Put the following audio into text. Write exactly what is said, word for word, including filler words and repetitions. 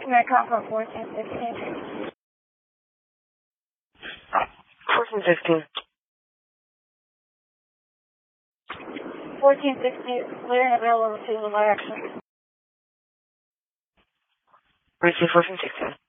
American for fourteen sixteen. fourteen sixteen. fourteen sixteen, clear and available to the action. Receive fourteen sixteen.